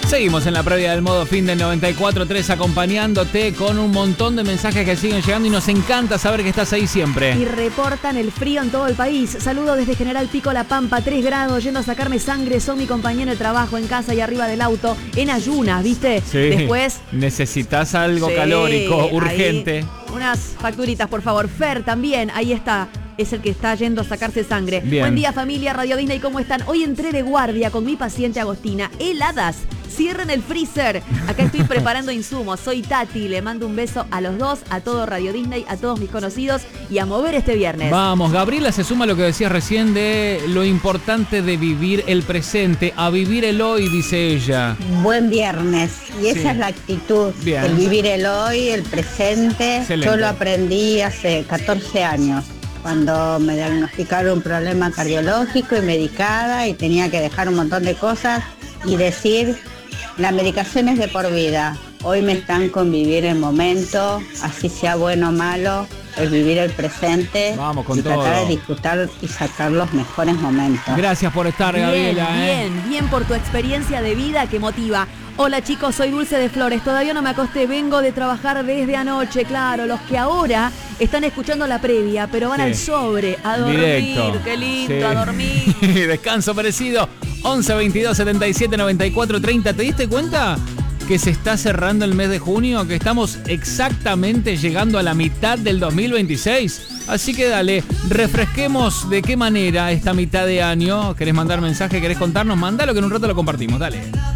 Seguimos en la previa del modo fin del 94.3 acompañándote con un montón de mensajes que siguen llegando y nos encanta saber que estás ahí siempre. Y reportan el frío en todo el país. Saludos desde General Pico, La Pampa, 3 grados, yendo a sacarme sangre. Son mi compañero de trabajo en casa y arriba del auto, en ayunas, ¿viste? Sí. Después... Necesitas algo calórico, urgente. Ahí, unas facturitas, por favor. Fer también, ahí está. Es el que está yendo a sacarse sangre. Bien. Buen día, familia Radio Disney, ¿cómo están? Hoy entré de guardia con mi paciente Agostina. Heladas. Cierren el freezer. Acá estoy preparando insumos. Soy Tati. Le mando un beso a los dos, a todo Radio Disney, a todos mis conocidos y a mover este viernes. Vamos, Gabriela se suma a lo que decías recién de lo importante de vivir el presente, a vivir el hoy, dice ella. Buen viernes. Y esa Sí. es la actitud. Bien. El vivir el hoy, el presente. Excelente. Yo lo aprendí hace 14 años. Cuando me diagnosticaron un problema cardiológico y medicada y tenía que dejar un montón de cosas y decir, la medicación es de por vida. Hoy me están con vivir el momento, así sea bueno o malo, el vivir el presente. Vamos con y tratar todo. de disfrutar y sacar los mejores momentos. Gracias por estar, Bien, Gabriela. bien por tu experiencia de vida que motiva. Hola chicos, soy Dulce de Flores, todavía no me acosté, vengo de trabajar desde anoche, claro, los que ahora están escuchando la previa, pero van Sí. al sobre, a dormir, Directo. qué lindo, Sí. a dormir. Descanso merecido. 11 22 77 94 30. ¿Te diste cuenta que se está cerrando el mes de junio? Que estamos exactamente llegando a la mitad del 2026. Así que dale, refresquemos de qué manera esta mitad de año. ¿Querés mandar mensaje? ¿Querés contarnos? Mándalo que en un rato lo compartimos. Dale.